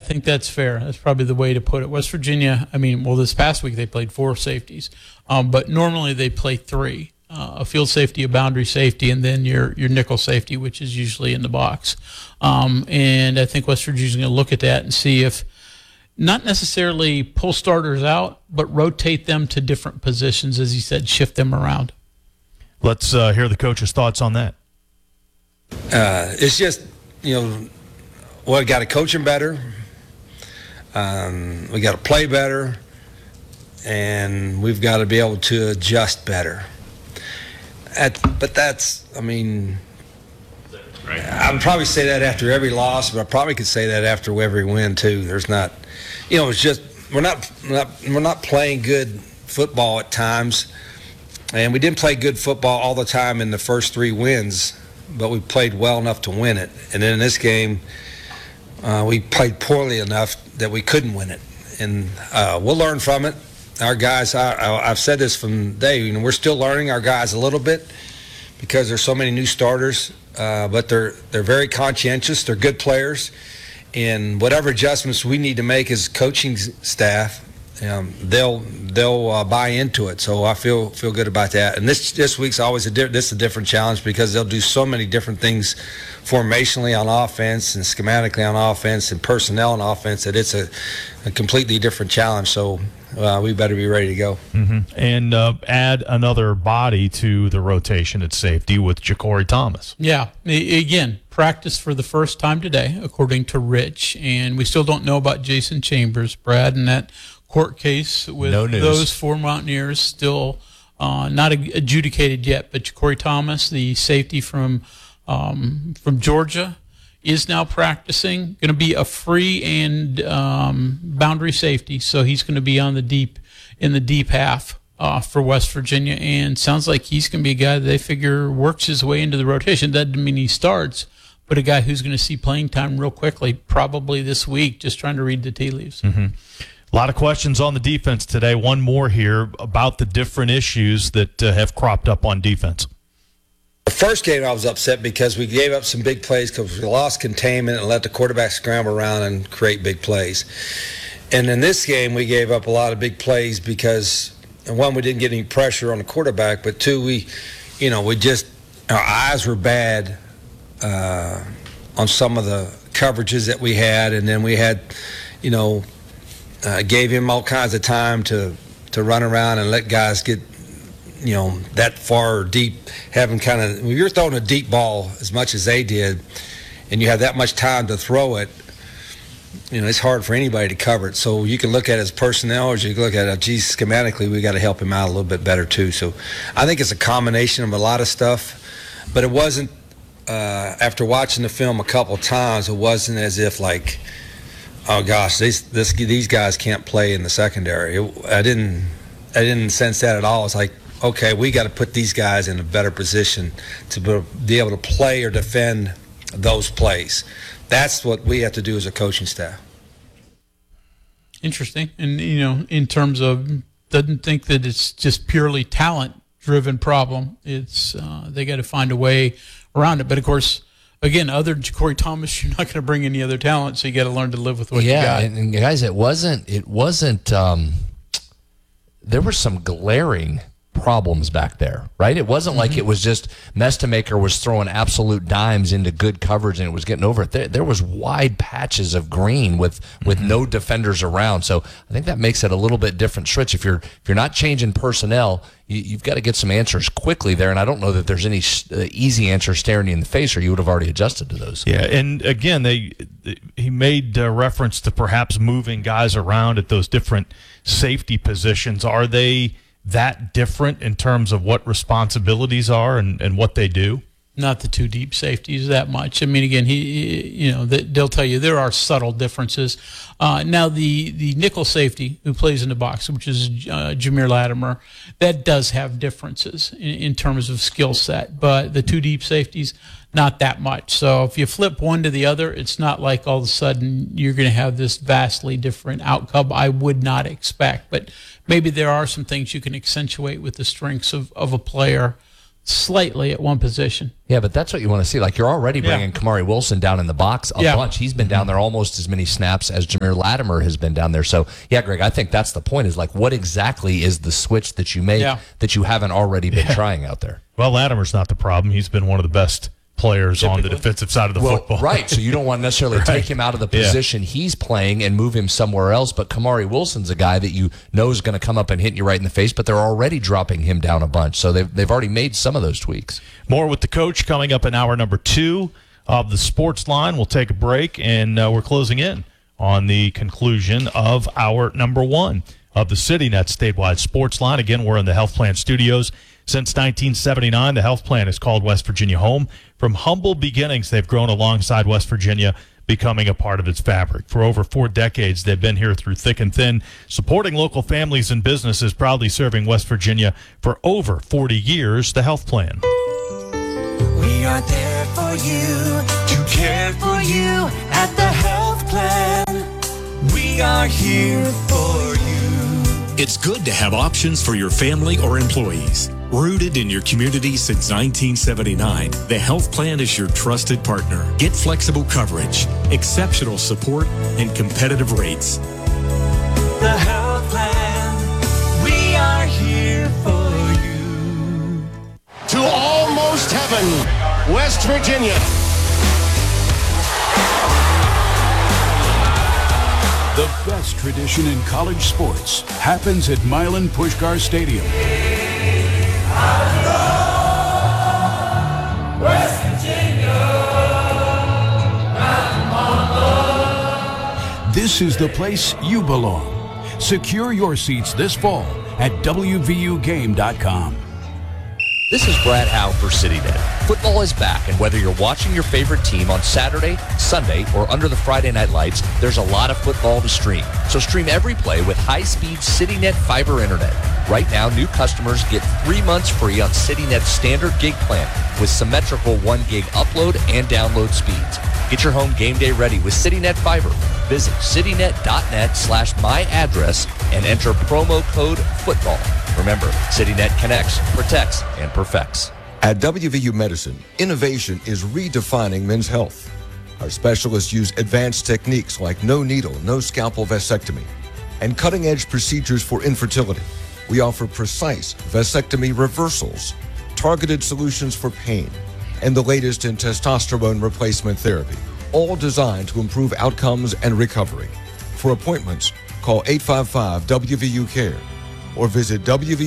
think that's fair. That's probably the way to put it. West Virginia, this past week they played 4 safeties, but normally they play 3. A field safety, a boundary safety, and then your nickel safety, which is usually in the box. And I think West Virginia's going to look at that and see if, not necessarily pull starters out, but rotate them to different positions, as he said, shift them around. Let's hear the coach's thoughts on that. It's just, we got to coach them better. We got to play better, and we've got to be able to adjust better. But that's, right. I would probably say that after every loss, but I probably could say that after every win too. There's not, it's just we're not playing good football at times, and we didn't play good football all the time in the first 3 wins, but we played well enough to win it. And then in this game, we played poorly enough that we couldn't win it, and we'll learn from it. Our guys, I've said this from the day, we're still learning our guys a little bit because there's so many new starters, but they're very conscientious. They're good players, and whatever adjustments we need to make as coaching staff, they'll buy into it. So I feel good about that. And this week's always a different challenge because they'll do so many different things formationally on offense and schematically on offense and personnel on offense that it's a completely different challenge. So we better be ready to go. Mm-hmm. And add another body to the rotation at safety with Ja'Cory Thomas. Yeah. Again, practice for the first time today, according to Rich. And we still don't know about Jason Chambers, Brad, and that court case with those 4 Mountaineers still not adjudicated yet. But Ja'Cory Thomas, the safety from Georgia, is now practicing. Going to be a free and boundary safety, so he's going to be in the deep half for West Virginia. And sounds like he's going to be a guy that they figure works his way into the rotation. Doesn't mean he starts, but a guy who's going to see playing time real quickly, probably this week. Just trying to read the tea leaves. Mm-hmm. A lot of questions on the defense today. One more here about the different issues that have cropped up on defense. The first game I was upset because we gave up some big plays because we lost containment and let the quarterback scramble around and create big plays. And in this game, we gave up a lot of big plays because, one, we didn't get any pressure on the quarterback, but 2, our eyes were bad on some of the coverages that we had, and then we had, gave him all kinds of time to run around and let guys get that far or deep, having when you're throwing a deep ball as much as they did, and you have that much time to throw it, it's hard for anybody to cover it. So you can look at it as personnel, or you can look at it, schematically, we got to help him out a little bit better too. So I think it's a combination of a lot of stuff, but it wasn't, after watching the film a couple times, it wasn't as if oh gosh, these guys can't play in the secondary. I didn't sense that at all. It's like, okay, we got to put these guys in a better position to be able to play or defend those plays. That's what we have to do as a coaching staff. Interesting. And, in terms of, doesn't think that it's just purely talent-driven problem. It's they got to find a way around it. But, of course, again, other than Ja'Cory Thomas, you're not going to bring any other talent, so you got to learn to live with what you got. Yeah, and guys, it wasn't. There were some glaring problems back there, right? It wasn't like it was just Mestamaker was throwing absolute dimes into good coverage and it was getting over it. There was wide patches of green with no defenders around. So I think that makes it a little bit different switch. If you're not changing personnel, you've got to get some answers quickly there. And I don't know that there's any easy answer staring you in the face, or you would have already adjusted to those. Yeah, and again, he made reference to perhaps moving guys around at those different safety positions. Are they that different in terms of what responsibilities are and what they do? Not the 2 deep safeties that much. Again, they'll tell you there are subtle differences. Now, the nickel safety who plays in the box, which is Jameer Latimer, that does have differences in terms of skill set. But the 2 deep safeties, not that much. So if you flip one to the other, it's not like all of a sudden you're going to have this vastly different outcome. I would not expect. But maybe there are some things you can accentuate with the strengths of a player slightly at one position. Yeah, but that's what you want to see. Like, you're already bringing Kamari Wilson down in the box a bunch. He's been down there almost as many snaps as Jameer Latimer has been down there. So, yeah, Greg, I think that's the point, is like, what exactly is the switch that you make that you haven't already been trying out there? Well, Latimer's not the problem. He's been one of the best players on the defensive side of the football. Right, so you don't want to necessarily take him out of the position he's playing and move him somewhere else, but Kamari Wilson's a guy that you know is going to come up and hit you right in the face, but they're already dropping him down a bunch, so they've already made some of those tweaks. More with the coach coming up in hour number 2 of the Sports Line. We'll take a break, and we're closing in on the conclusion of hour number 1 of the CityNet Statewide Sports Line. Again, we're in the Health Plan Studios. Since 1979, the Health Plan has called West Virginia home. From humble beginnings, they've grown alongside West Virginia, becoming a part of its fabric. For over 4 decades, they've been here through thick and thin, supporting local families and businesses, proudly serving West Virginia for over 40 years. The Health Plan. We are there for you, to care for you at the Health Plan. We are here for you. It's good to have options for your family or employees. Rooted in your community since 1979, the Health Plan is your trusted partner. Get flexible coverage, exceptional support, and competitive rates. The Health Plan, we are here for you. To almost heaven, West Virginia. The best tradition in college sports happens at Milan Puskar Stadium. West Virginia, This is the place you belong. Secure your seats this fall at WVUGame.com. This is Brad Howe for CityNet. Football is back, and whether you're watching your favorite team on Saturday, Sunday, or under the Friday night lights, there's a lot of football to stream. So stream every play with high-speed CityNet fiber internet. Right now, new customers get 3 months free on CityNet's standard gig plan with symmetrical 1 gig upload and download speeds. Get your home game day ready with CityNet Fiber. Visit citynet.net/myaddress and enter promo code FOOTBALL. Remember, CityNet connects, protects, and perfects. At WVU Medicine, innovation is redefining men's health. Our specialists use advanced techniques like no needle, no scalpel vasectomy, and cutting-edge procedures for infertility. We offer precise vasectomy reversals, targeted solutions for pain, and the latest in testosterone replacement therapy, all designed to improve outcomes and recovery. For appointments, call 855-WVU-CARE or visit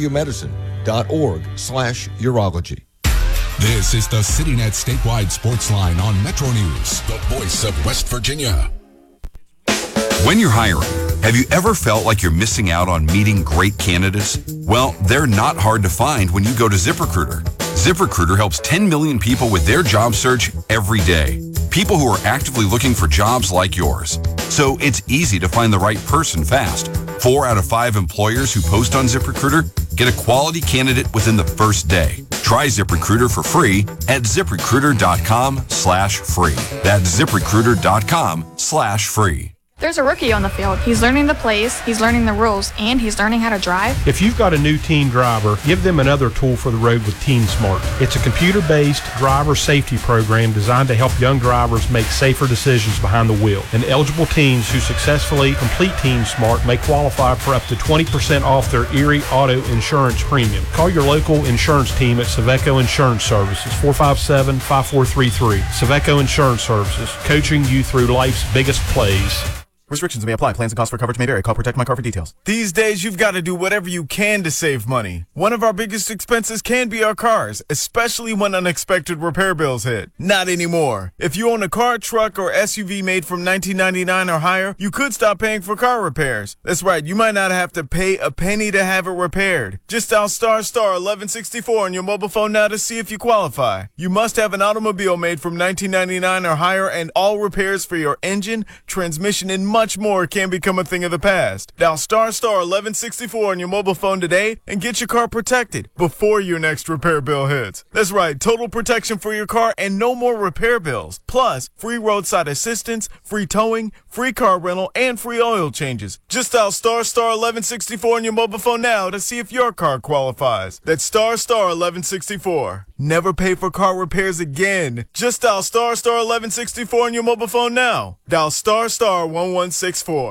wvumedicine.org/urology. This is the CityNet Statewide Sports Line on Metro News, the voice of West Virginia. When you're hiring, have you ever felt like you're missing out on meeting great candidates? Well, they're not hard to find when you go to ZipRecruiter. ZipRecruiter helps 10 million people with their job search every day. People who are actively looking for jobs like yours. So it's easy to find the right person fast. 4 out of 5 employers who post on ZipRecruiter get a quality candidate within the first day. Try ZipRecruiter for free at ZipRecruiter.com/free. That's ZipRecruiter.com/free. There's a rookie on the field. He's learning the plays, he's learning the rules, and he's learning how to drive. If you've got a new teen driver, give them another tool for the road with Teen Smart. It's a computer-based driver safety program designed to help young drivers make safer decisions behind the wheel. And eligible teens who successfully complete Teen Smart may qualify for up to 20% off their Erie Auto Insurance premium. Call your local insurance team at Saveco Insurance Services, 457-5433. Saveco Insurance Services, coaching you through life's biggest plays. Restrictions may apply. Plans and costs for coverage may vary. Call Protect My Car for details. These days, you've got to do whatever you can to save money. One of our biggest expenses can be our cars, especially when unexpected repair bills hit. Not anymore. If you own a car, truck, or SUV made from 1999 or higher, you could stop paying for car repairs. That's right. You might not have to pay a penny to have it repaired. Just dial *1164 on your mobile phone now to see if you qualify. You must have an automobile made from 1999 or higher and all repairs for your engine, transmission, and much much more can become a thing of the past. Dial star 1164 on your mobile phone today and get your car protected before your next repair bill hits. That's right, total protection for your car and no more repair bills. Plus, free roadside assistance, free towing, free car rental, and free oil changes. Just dial star 1164 on your mobile phone now to see if your car qualifies. That's star 1164. Never pay for car repairs again. Just dial star 1164 on your mobile phone now. Dial star 1164.